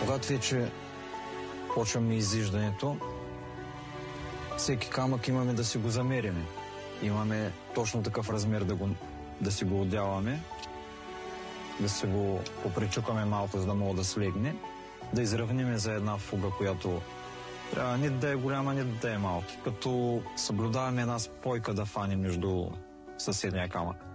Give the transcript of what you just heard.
Когато вече почваме изиждането, всеки камък имаме да си го замериме. Имаме точно такъв размер да си го отдяваме, да си го попречукаме малко, за да мога да слегне, да изравниме за една фуга, която трябва не да е голяма, не да е малка, като съблюдаваме една спойка да фане между съседния камък.